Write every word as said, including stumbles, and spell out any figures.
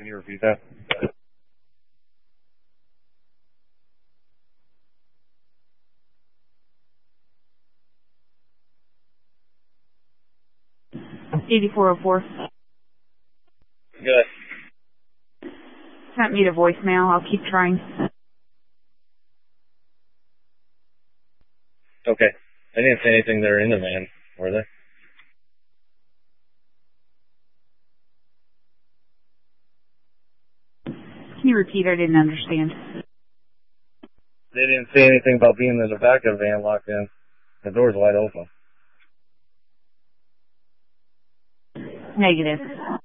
Can you repeat that? eighty-four oh four. Good. Sent me to voicemail. I'll keep trying. Okay. I didn't say anything there in the van, were they? Can you repeat? I didn't understand. They didn't say anything about being in the back of the van locked in. The door's wide open. Negative.